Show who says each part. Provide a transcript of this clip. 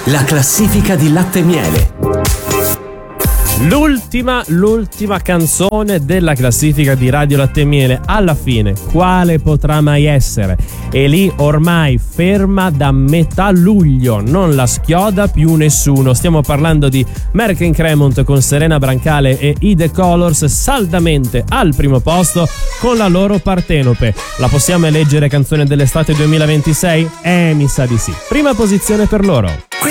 Speaker 1: La classifica di Latte e Miele.
Speaker 2: L'ultima canzone della classifica di Radio Latte e Miele, alla fine quale potrà mai essere? E lì ormai ferma da metà luglio, non la schioda più nessuno. Stiamo parlando di Merck & Cremont con Serena Brancale e I The Colors, saldamente al primo posto con la loro Partenope. La possiamo eleggere canzone dell'estate 2026? Mi sa di sì. Prima posizione per loro.